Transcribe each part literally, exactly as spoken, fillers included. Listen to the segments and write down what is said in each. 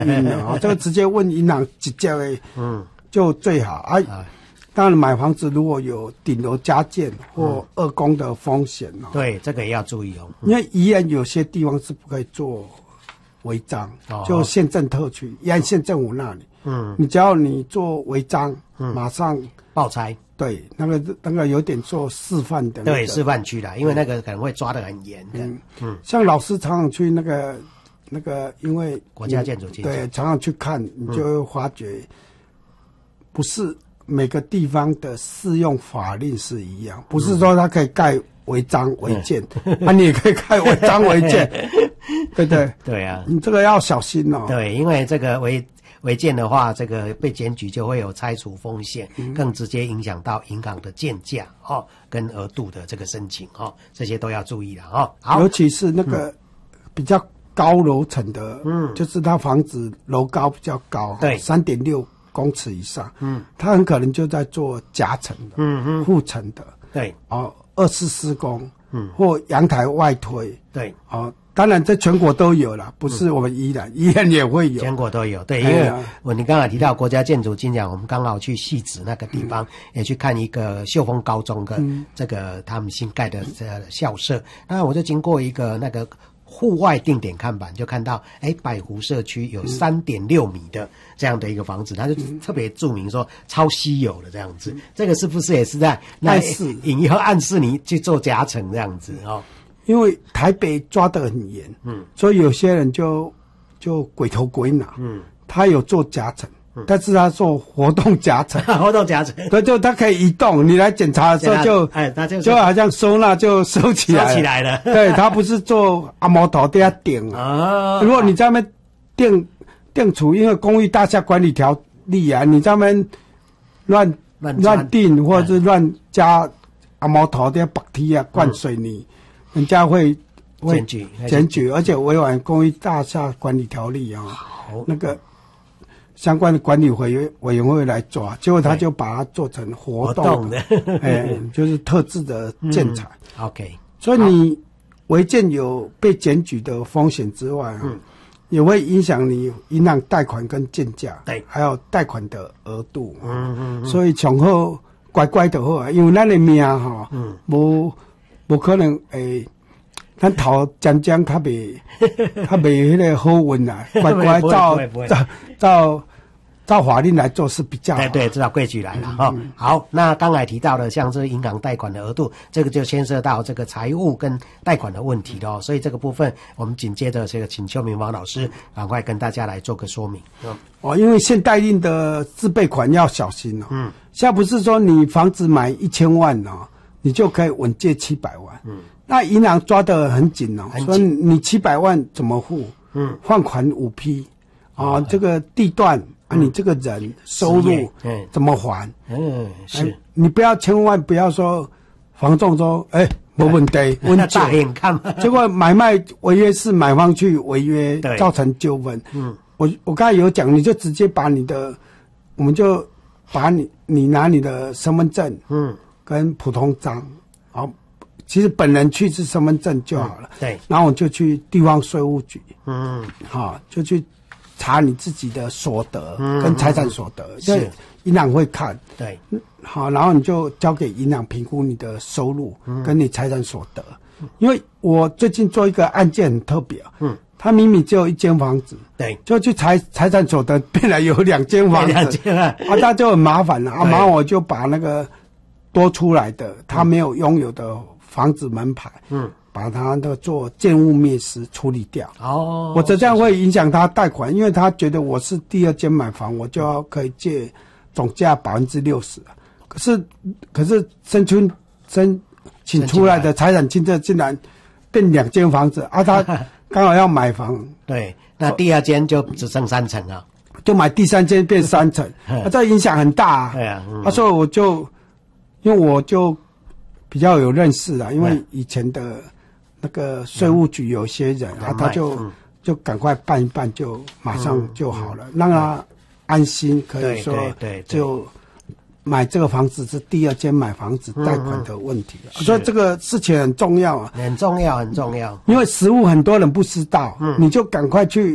嗯啊，这个直接问银行直接的，嗯，就最好啊。当然，买房子如果有顶楼加建或二供的风险哦、 嗯，对，这个也要注意哦。 嗯、因为宜兰有些地方是不可以做违章，哦、就县政特区，宜兰县政府那里，嗯，你只要你做违章，嗯，马上报差。 对，那个那个有点做示范的、那个， 对，示范区啦，因为那个可能会抓得很严的。 嗯嗯，像老师常常去那个那个，因为国家建筑局对，常常去看，你就会发觉，不是每个地方的适用法令是一样，不是说它可以盖违章违建，嗯、啊，你也可以盖违章违建，对不对？ 对啊， 你这个要小心哦。 对，因为这个违。违建的话，这个被检举就会有拆除风险，嗯、更直接影响到银行的建价哦，跟额度的这个申请哦，这些都要注意了哦。好， 尤其是那个比较高楼层的，嗯，就是它房子楼高比较高， 对， 三点六公尺以上，嗯，它很可能就在做夹层的，嗯嗯，护层的， 对， 哦，二次施工，嗯，或阳台外推， 对， 哦。当然，在全国都有了，不是我们宜兰，宜兰也会有， 全国都有。对，因为我你刚才提到国家建筑金奖，我们刚好去汐止那个地方，嗯、也去看一个秀峰高中跟这个他们新盖的这校舍。那我就经过一个那个户外定点看板，就看到哎，百湖社区有三点六米的这样的一个房子，他就特别注明说超稀有的这样子。这个是不是也是在暗示引诱暗示你去做夹层这样子哦？ 因为台北抓得很严，嗯，所以有些人就就鬼头鬼脑，嗯，他有做夹层，嗯、但是他做活动夹层， 活动夹层， 对，就他可以移动，你来检查的时候就， 哎，他就就好像收纳就收起来了， 收起来了， 对，他不是做阿毛头底下顶啊，如果你在那边定定处，因为公寓大厦管理条例啊，你在那边乱乱定或者是乱加阿毛头底下绑梯啊，灌水泥。嗯人家会会检举检举，而且违反公寓大厦管理条例啊、哦，那个相关的管理委员委员会来抓，结果他就把它做成活动，活动的，哎，就是特制的建材。 嗯、OK， 所以你违建有被检举的风险之外，嗯，也会影响你银行贷款跟建价， 对， 还有贷款的额度。嗯嗯，所以从后乖乖的好啊，因为咱的命哈，嗯，无。不可能诶，咱头将将较袂较袂迄个好运啊，乖乖照照照照法令来做是比较好。 对对，照规矩来了哈、嗯哦。好，那刚才提到的像是银行贷款的额度，这个就牵涉到这个财务跟贷款的问题咯。所以这个部分我们紧接着这个请邱明芳老师赶快跟大家来做个说明。 嗯、哦，因为现代令的自备款要小心哦。嗯，现在不是说你房子买一千万哦。你就可以稳借七百万，嗯，那银行抓得很紧哦，说你七百万怎么付？嗯，放款五批，啊、哦，这个地段、嗯、啊，你这个人收入怎么还？ 嗯，是、哎， 你不要千万不要说房仲说，哎，没问题，稳大眼看， 结果买卖违约是买方去违约，造成纠纷。嗯，我我刚才有讲，你就直接把你的，我们就把你你拿你的身份证，嗯。跟普通章，好，其实本人去是身份证就好了。 嗯、对， 然后我就去地方税务局，嗯，好，就去查你自己的所得跟财产所得，嗯、是银行会看。 对， 好，然后你就交给银行评估你的收入跟你财产所得。嗯、因为我最近做一个案件很特别，嗯。他明明只有一间房子， 对， 就去财财产所得变来有两间房子， 两间啊， 啊，那就很麻烦了啊，麻烦我就把那个。多出来的他没有拥有的房子门牌，嗯，把它的做建物灭失处理掉。哦，我这样会影响他贷款，因为他觉得我是第二间买房，我就要可以借总价百分之六十。可是，可是申请申请出来的财产清册竟然变两间房子啊！他刚好要买房， 对，那第二间就只剩三层啊， 就买第三间变三层，啊，这影响很大啊。 对啊，嗯、 啊，所以我就。因为我就比较有认识啊，因为以前的那个税务局有些人、嗯、啊，他就、嗯、就赶快办一办，就马上就好了，嗯、让他安心，可以说就买这个房子是第二间买房子贷款的问题、啊嗯、所以这个事情很重要啊， 很重要，很重要。 因为实务很多人不知道，嗯、你就赶快去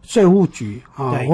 税务局啊。